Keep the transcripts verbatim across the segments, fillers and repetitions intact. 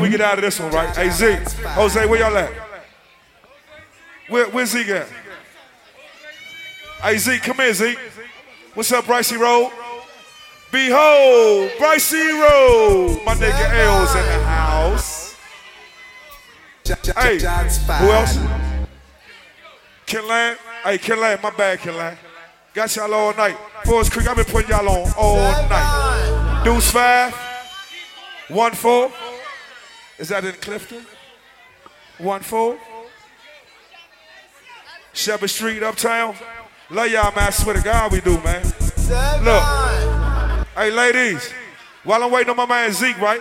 we get out of this one, right? Hey, Z, Jose, where y'all at? Where, where's Zeke at? Hey, Zeke, come here, Zeke. What's up, Brycey Road? Behold, Brycey Road. My nigga L's in the house. Hey, who else? Kinlan. Hey, Kinlan, my bad, Kinlan. Got y'all all night. Forest Creek, I've been putting y'all on all night. Deuce five. One four. Is that in Clifton? One four. Shepherd Street, Uptown. Love y'all, man. I swear to God we do, man. Look. Hey, ladies. While I'm waiting on my man Zeke, right?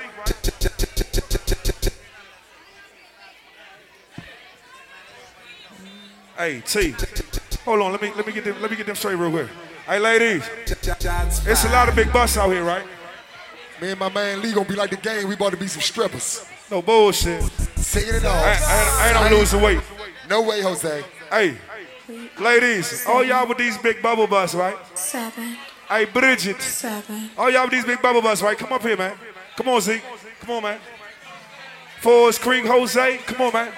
Hey, T. Hold on, let me let me get them let me get them straight real quick. Hey, ladies. It's a lot of big busts out here, right? Me and my man Lee gonna be like the game. We about to be some strippers. No bullshit. Singing it all. I, I, I ain't no losing weight. No way, Jose. Hey, ladies, all y'all with these big bubble busts, right? Seven. Hey, Bridget. Seven. All y'all with these big bubble busts, right? Come up here, man. Come on, Zeke. Come on, man. Forest Creek, Jose. Come on, man.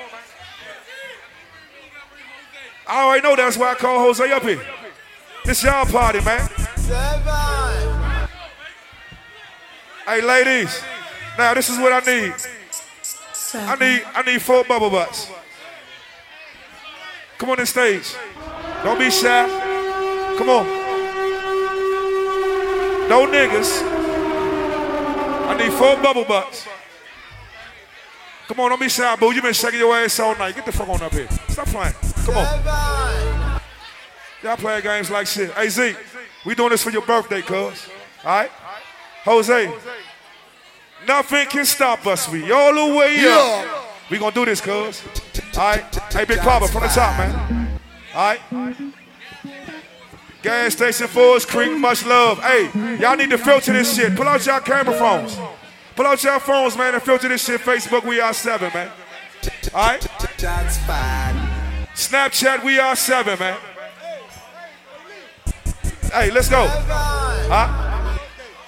I already know that's why I call Jose up here. This y'all party, man. Seven. Hey, ladies. Now, this is what I need. Seven. I need I need four bubble butts. Come on the stage. Don't be shy. Come on. No niggas. I need four bubble butts. Come on, don't be shy, boo. You been shaking your ass all night. Get the fuck on up here. Stop playing. Come on. Y'all playing games like shit. Hey, Zeke, we doing this for your birthday, cuz. All right? Jose, nothing can stop us. We all the way up. We gonna do this, cuz. All right? Hey, Big Papa, from the top, man. All right? Gas station, Forest Creek, much love. Hey, y'all need to filter this shit. Pull out y'all camera phones. Pull out y'all phones, man, and filter this shit. Facebook, we are seven, man. All right? Snapchat, we are seven, man. Hey, let's go. Huh?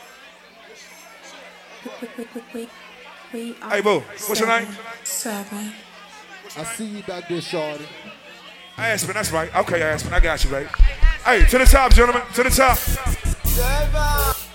Hey, boo, what's your name? Seven. I see you back there, shorty. Aspen, that's right. Okay, Aspen, I got you, baby. Hey, to the top, gentlemen, to the top.